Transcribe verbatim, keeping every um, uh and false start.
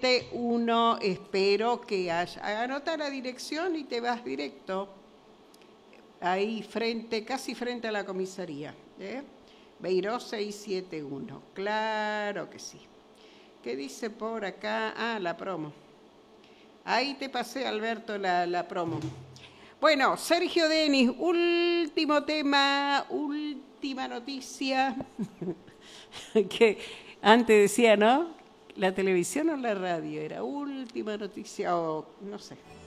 siete uno, espero que haya. Anota la dirección y te vas directo. Ahí frente, casi frente a la comisaría. ¿eh? Beiró seiscientos setenta y uno. Claro que sí. ¿Qué dice por acá? Ah, la promo. Ahí te pasé, Alberto, la, la promo. Bueno, Sergio Denis, último tema, última noticia. Que antes decía, ¿no? La televisión o la radio, era última noticia, o no sé.